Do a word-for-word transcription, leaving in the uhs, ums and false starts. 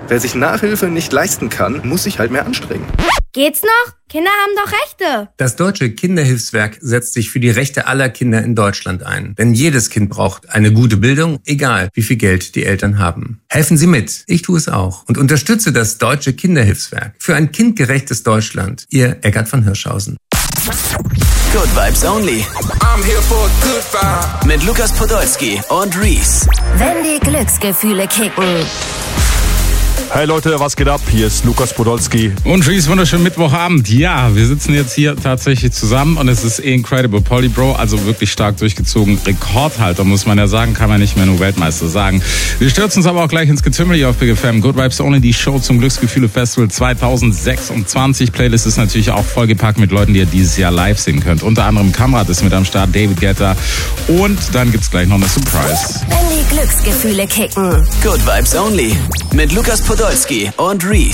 Wer sich Nachhilfe nicht leisten kann, muss sich halt mehr anstrengen. Geht's noch? Kinder haben doch Rechte. Das Deutsche Kinderhilfswerk setzt sich für die Rechte aller Kinder in Deutschland ein. Denn jedes Kind braucht eine gute Bildung, egal wie viel Geld die Eltern haben. Helfen Sie mit. Ich tue es auch. Und unterstütze das Deutsche Kinderhilfswerk. Für ein kindgerechtes Deutschland. Ihr Eggert von Hirschhausen. Good Vibes Only. I'm here for a good vibe. Mit Lukas Podolski und Reese. Wenn die Glücksgefühle kicken. Hey Leute, was geht ab? Hier ist Lukas Podolski. Und Reese, wunderschönen Mittwochabend. Ja, wir sitzen jetzt hier tatsächlich zusammen und es ist incredible. Polly Bro, also wirklich stark durchgezogen. Rekordhalter, muss man ja sagen, kann man nicht mehr nur Weltmeister sagen. Wir stürzen uns aber auch gleich ins Getümmel hier auf Big F M. Good Vibes Only, die Show zum Glücksgefühle Festival zwanzig sechsundzwanzig. Playlist ist natürlich auch vollgepackt mit Leuten, die ihr dieses Jahr live sehen könnt. Unter anderem Kamrat ist mit am Start, David Guetta. Und dann gibt's gleich noch eine Surprise. Wenn die Glücksgefühle kicken. Good Vibes Only. Mit Lukas Podolski und Reese.